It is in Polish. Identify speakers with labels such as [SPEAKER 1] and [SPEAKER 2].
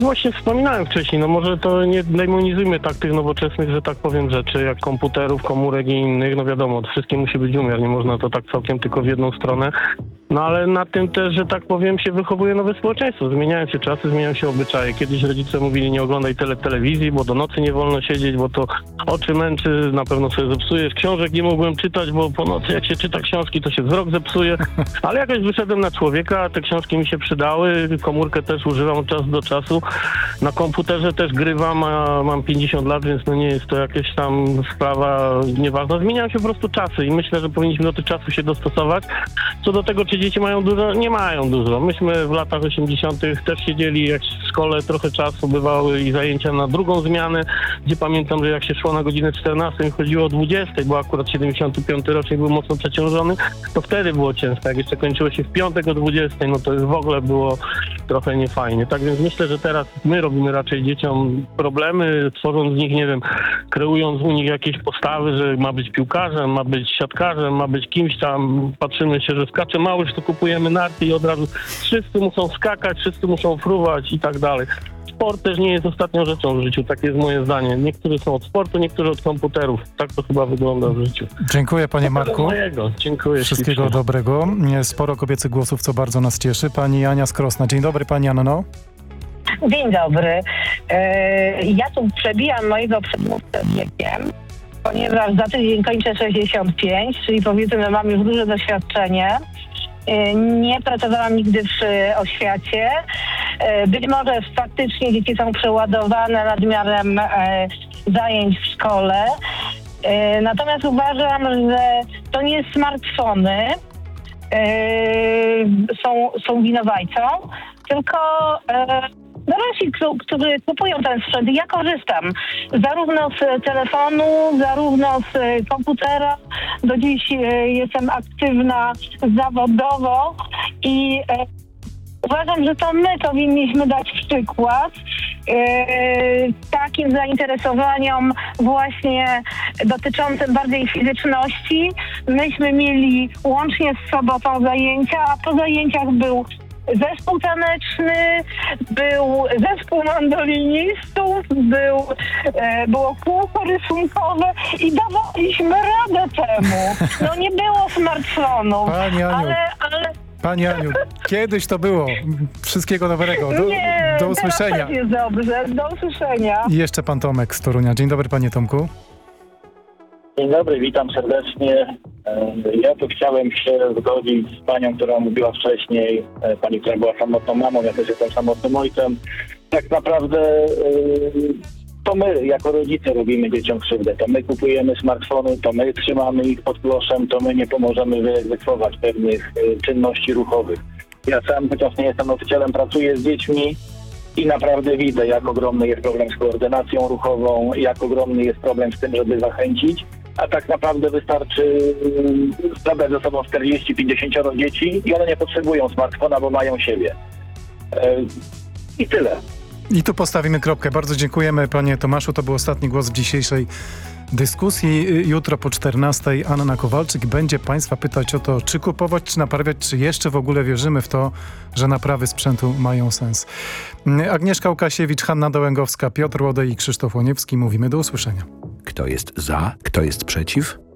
[SPEAKER 1] Właśnie wspominałem wcześniej, no może to nie demonizujmy tak tych nowoczesnych, że tak powiem, rzeczy, jak komputerów, komórek i innych. No wiadomo, wszystkim musi być umiar, nie można to tak całkiem tylko w jedną stronę. No ale na tym też, że tak powiem, się wychowuje nowe społeczeństwo. Zmieniają się czasy, zmieniają się obyczaje. Kiedyś rodzice mówili, nie oglądaj tyle telewizji, bo do nocy nie wolno siedzieć, bo to oczy męczy, na pewno sobie zepsujesz. Książek nie mogłem czytać, bo po nocy jak się czyta książki, to się wzrok zepsuje. Ale jakoś wyszedłem na człowieka, te książki mi się przydały, komórkę też używam od czasu do czasu. Na komputerze też grywam, a mam 50 lat, więc no nie jest to jakaś tam sprawa nieważna. Zmieniają się po prostu czasy i myślę, że powinniśmy do tych czasów się dostosować. Co do tego, czy dzieci mają dużo? Nie mają dużo. Myśmy w latach 80. też siedzieli, jak w szkole trochę czasu bywały i zajęcia na drugą zmianę, gdzie pamiętam, że jak się szło na godzinę 14 i chodziło o 20, bo akurat 75 rocznik był mocno przeciążony, to wtedy było ciężko. Jak jeszcze kończyło się w piątek o 20, no to już w ogóle było trochę niefajnie. Tak więc myślę, że teraz my robimy raczej dzieciom problemy, tworząc z nich, nie wiem, kreując u nich jakieś postawy, że ma być piłkarzem, ma być siatkarzem, ma być kimś tam, patrzymy się, że skacze małyż, to kupujemy narty i od razu wszyscy muszą skakać, wszyscy muszą fruwać i tak dalej. Sport też nie jest ostatnią rzeczą w życiu, takie jest moje zdanie. Niektórzy są od sportu, niektórzy od komputerów. Tak to chyba wygląda w życiu.
[SPEAKER 2] Dziękuję, panie Marku.
[SPEAKER 1] Dziękuję.
[SPEAKER 2] Wszystkiego dobrego. Sporo kobiecych głosów, co bardzo nas cieszy. Pani Ania z Krosna. Dzień dobry, pani Anno.
[SPEAKER 3] Dzień dobry. Ja tu przebijam mojego przedmówcę wiekiem, ponieważ za tydzień kończę 65, czyli powiedzmy, mam już duże doświadczenie. Nie pracowałam nigdy w oświacie. Być może faktycznie dzieci są przeładowane nadmiarem zajęć w szkole. Natomiast uważam, że to nie smartfony są winowajcą, tylko dorośli, którzy kupują ten sprzęt. Ja korzystam zarówno z telefonu, zarówno z komputera. Do dziś jestem aktywna zawodowo i uważam, że to my powinniśmy dać przykład takim zainteresowaniom właśnie dotyczącym bardziej fizyczności. Myśmy mieli łącznie z sobotą zajęcia, a po zajęciach był zespół taneczny, był zespół mandolinistów, było kółko rysunkowe i dawaliśmy radę temu. No nie było smartfonów,
[SPEAKER 2] Pani Aniu.
[SPEAKER 3] ale
[SPEAKER 2] Pani Aniu, kiedyś to było. Wszystkiego dobrego. Do usłyszenia.
[SPEAKER 3] Teraz jest dobrze. Do usłyszenia.
[SPEAKER 2] I jeszcze pan Tomek z Torunia. Dzień dobry, panie Tomku.
[SPEAKER 4] Dzień dobry, witam serdecznie. Ja tu chciałem się zgodzić z panią, która mówiła wcześniej, pani, która była samotną mamą, ja też jestem samotnym ojcem. Tak naprawdę to my jako rodzice robimy dzieciom krzywdę. To my kupujemy smartfony, to my trzymamy ich pod kloszem, to my nie pomożemy wyegzekwować pewnych czynności ruchowych. Ja sam, chociaż nie jestem nauczycielem, pracuję z dziećmi i naprawdę widzę, jak ogromny jest problem z koordynacją ruchową, jak ogromny jest problem z tym, żeby zachęcić. A tak naprawdę wystarczy zabrać ze sobą 40-50 dzieci i one nie potrzebują smartfona, bo mają siebie. I tyle.
[SPEAKER 2] I tu postawimy kropkę. Bardzo dziękujemy, panie Tomaszu. To był ostatni głos w dzisiejszej dyskusji. Jutro po 14 Anna Kowalczyk będzie państwa pytać o to, czy kupować, czy naprawiać, czy jeszcze w ogóle wierzymy w to, że naprawy sprzętu mają sens. Agnieszka Łukasiewicz, Hanna Dołęgowska, Piotr Łodej i Krzysztof Łoniewski. Mówimy do usłyszenia.
[SPEAKER 5] Kto jest za, kto jest przeciw?